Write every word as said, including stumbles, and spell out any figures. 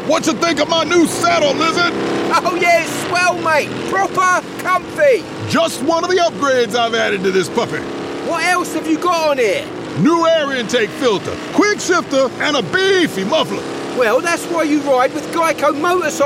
What you think of my new saddle, Lizard? Oh yeah, it's swell, mate. Proper comfy. Just one of the upgrades I've added to this puppy. What else have you got on here? New air intake filter, quick shifter, and a beefy muffler. Well, that's why you ride with Geico Motorcycle